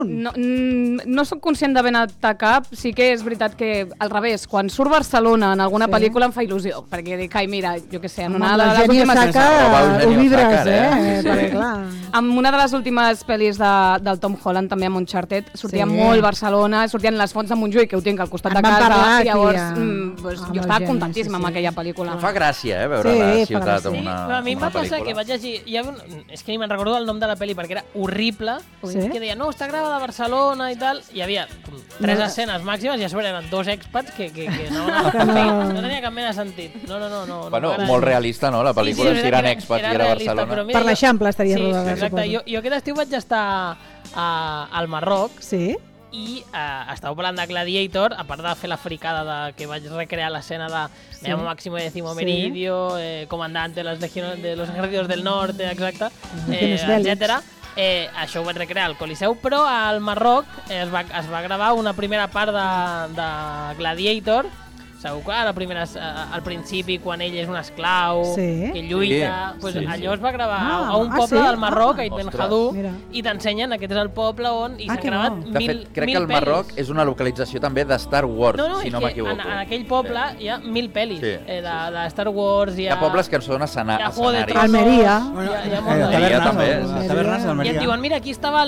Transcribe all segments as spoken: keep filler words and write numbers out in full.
No, no soc conscient d'haver anat a cap, sí que és veritat que al revés, quan surt Barcelona en alguna sí. pel·lícula em fa il·lusió, perquè dic, ai mira, jo què sé, en una de les últimes... Ho vibres, eh? Sí. Perquè, clar... En una de les últimes pel·lis de, del Tom Holland, també amb Uncharted, sortia sí. molt Barcelona, sortien les fonts de Montjuïc, que ho tinc al costat en de casa, parlar, i llavors mm, pues, jo estava contentíssima sí, sí. amb aquella pel·lícula. Fa gràcia, eh, veure sí, la ciutat en una, sí. A mi em va passar que vaig llegir... Hi ha un, és que ni me'n recordo el nom de la pel·li, perquè era horrible, sí? que deia, no, està gravada a Barcelona i tal, hi havia tres no. escenes màximes i a sobre eren dos expats que, que, que no, no, no, no tenia cap mena de sentit. No, no, no. no bueno, no molt realista, no? La pel·lícula, sí, sí, si eren expats i era a Barcelona. Per l'Eixample estaria sí, rodada, exacte. Jo, jo aquest estiu vaig estar a, al Marroc sí? i eh, estàveu parlant de Gladiator, a part de fer la fricada de, que vaig recrear l'escena de sí. me llamo Máximo Décimo Meridio, sí. eh, comandante de los, legiones, de los ejércitos del norte, exacte, eh, etcètera. Eh, això ho vaig recrear al Coliseu, però al Marroc eh, es, va, es va gravar una primera part de, de Gladiator. Segur que la primera, al principi, quan ell és un esclau, sí. que lluita, sí. Pues sí, allò sí. es va gravar ah, a un poble ah, sí? del Marroc, ah, a Ibn Khaldun, i t'ensenyen, aquest és el poble on i ah, s'han gravat no. mil, de fet, crec mil que el Marroc pel·lis. És una localització també de Star Wars, no, no, si no m'equivoco. En, en aquell poble sí. hi ha mil pel·lis sí. eh, de, de Star Wars. Hi ha, hi ha pobles que són escena, escenaris. Almeria. Hi ha, hi ha eh, Almeria també. Tavernes d'Almeria. I et diuen, mira, aquí estava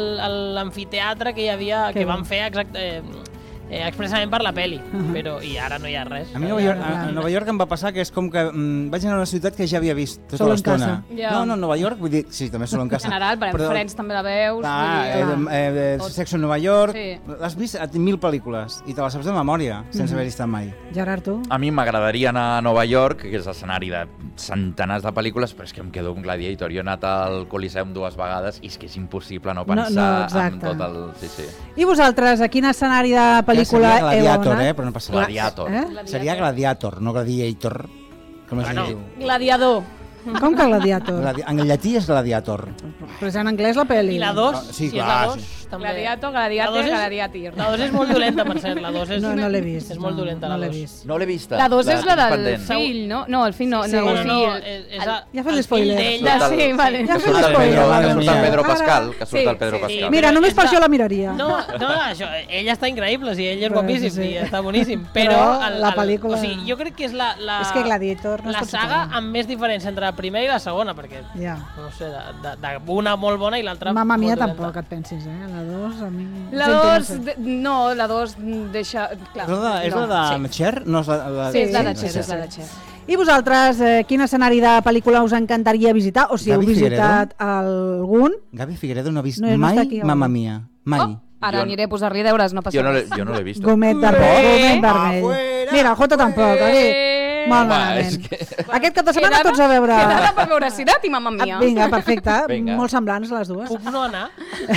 l'amfiteatre que hi havia, que van fer exacte... Eh, expressament per la peli, uh-huh. però i ara no hi ha res. A mi Nova York, a, a Nova York em va passar que és com que mm, vaig anar a una ciutat que ja havia vist tota l'estona. Yeah. No, no, Nova York, vull dir, sí, també solo en casa. En general, per però, Friends també la veus. Ah, eh, eh, eh, Sexo en Nova York, sí. L'has vist a mil pel·lícules i te la saps de memòria, sense mm-hmm. haver-hi estat mai. Gerard, tu? A mi m'agradaria anar a Nova York, que és escenari de centenars de pel·lícules, però és que em quedo un Gladiator. Jo he anat al Coliseum dues vegades i és que és impossible no pensar no, no, en tot el... Sí, sí. I vosaltres, a quin escenari de pel·lícula heu Gladiator, eh? Però no passa Gladiator. Eh? Seria Gladiator, no Gladiator. Com es diu? Gladiador. Com que Gladiator? Gladi en llatí és Gladiator. Però és en anglès la pel·li. I la dos? No, sí, si clar. és la dos, Sí. també. Gladiator, Gladiator, Gladiator. La dos és molt dolenta, per cert. La dos és... No, no l'he vist. És molt dolenta, no, la no dos. vist. No l'he vista. La dos és la del pendent. fill, no? No, el fill no. Sí, sí. No, no, no, no, és, és a, ja fas l'espoiler. Ja, sí, vale. Ja Que surt el Pedro, que surt el Pedro Pascal. Que surt el Pedro Pascal. Mira, només per això la miraria. No, no, això, ell està increïble, sí, ell és Però, guapíssim sí, sí. i està boníssim, però... Però el, la el, pel·lícula- O sigui, jo crec que és la... la És que Gladiator no es la pot saga superar. amb més diferència entre la primera i la segona, perquè, Ja. no sé, de, de, de una molt bona i l'altra Mamma mia molt dolenta. tampoc et pensis, eh? La dos a mi... La dos, no, la dos deixa... Clar, És la de, és no, la de sí. Cher? No és la, la... Sí, és la de Sí, Cher, sí, és la sí. de Cher. I vosaltres, eh, quin escenari de pel·lícula us encantaria visitar? O si Gavi heu visitat algun? Gavi Figueredo no ha vist No, no està mai aquí, Mamma home. Mia. Mai. Oh, ara Jo- aniré a posar-li deures, no passa Jo no l'he res. jo no l'he vist. Gomet vermell. Gomet vermell. Afuera, Mira, el Jota tampoc. Eh. Aquí. Molt Va, malament. és que- Aquest cap de setmana Quedada- tots a veure... Quedada per veure Cirat i Mamma Mia. Ah, Vinga, perfecte. Vinga. Molt semblants les dues. Puc no anar?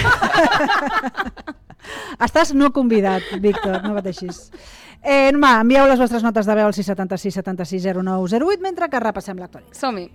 Estàs no convidat, Víctor, no pateixis. Eh, va, envieu les vostres notes de veu al sis setanta sis setanta sis zero nou zero vuit mentre que repassem l'actualitat. Som-hi.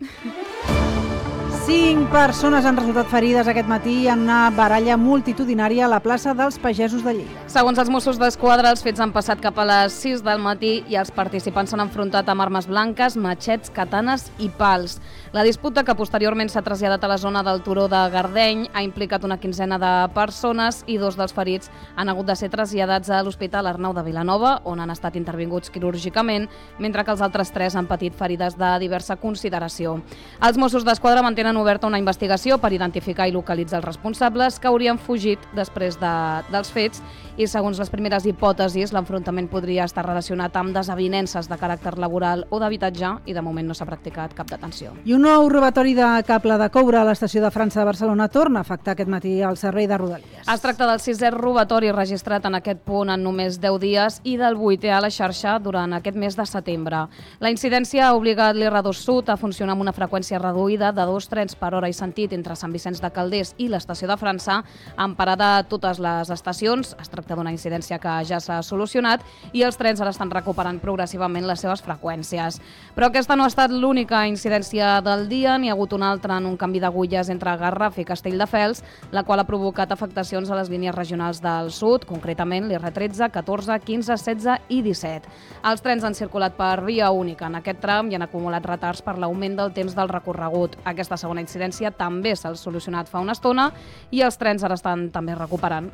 Cinc persones han resultat ferides aquest matí en una baralla multitudinària a la plaça dels Pagesos de Lleida. Segons els Mossos d'Esquadra, els fets han passat cap a les sis del matí i els participants s'han enfrontat amb armes blanques, matxets, katanes i pals. La disputa, que posteriorment s'ha traslladat a la zona del Turó de Gardeny, ha implicat una quinzena de persones i dos dels ferits han hagut de ser traslladats a l'Hospital Arnau de Vilanova, on han estat intervinguts quirúrgicament, mentre que els altres tres han patit ferides de diversa consideració. Els Mossos d'Esquadra mantenen oberta una investigació per identificar i localitzar els responsables que haurien fugit després de, dels fets i, segons les primeres hipòtesis, l'enfrontament podria estar relacionat amb desavinences de caràcter laboral o d'habitatge i de moment no s'ha practicat cap detenció. I un nou robatori de cable de coure a l'estació de França de Barcelona torna a afectar aquest matí el servei de Rodalies. Es tracta del sisè robatori registrat en aquest punt en només deu dies i del vuitè a la xarxa durant aquest mes de setembre. La incidència ha obligat l'R dos Sud a funcionar amb una freqüència reduïda de dos trens per hora i sentit entre Sant Vicenç de Calders i l'estació de França, amb parada a totes les estacions. Es tracta d'una incidència que ja s'ha solucionat i els trens ara estan recuperant progressivament les seves freqüències. Però aquesta no ha estat l'única incidència del dia, n'hi ha hagut una altra en un canvi d'agulles entre Garraf i Castelldefels, la qual ha provocat afectacions a les línies regionals del sud, concretament l'R tretze, catorze, quinze, setze i disset. Els trens han circulat per via única en aquest tram i han acumulat retards per l'augment del temps del recorregut. Aquesta segona segona incidència també s'ha solucionat fa una estona i els trens ara estan també recuperant